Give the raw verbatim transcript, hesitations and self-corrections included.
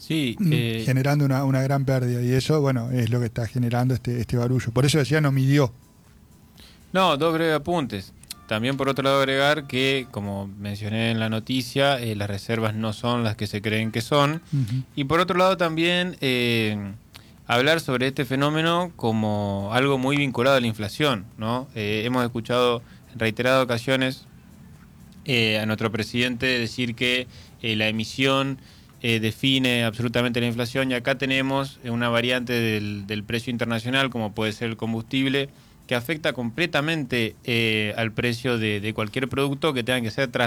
Sí, eh, generando una, una gran pérdida. Y eso, bueno, es lo que está generando este, este barullo. Por eso decía, no midió. no, dos breves apuntes. También por otro lado agregar que, como mencioné en la noticia, eh, las reservas no son las que se creen que son. Uh-huh. Y por otro lado también eh, hablar sobre este fenómeno como algo muy vinculado a la inflación, ¿no? Eh, hemos escuchado en reiteradas ocasiones eh, a nuestro presidente decir que eh, la emisión eh, define absolutamente la inflación, y acá tenemos una variante del, del precio internacional, como puede ser el combustible, que afecta completamente eh, al precio de, de cualquier producto que tenga que ser trasladado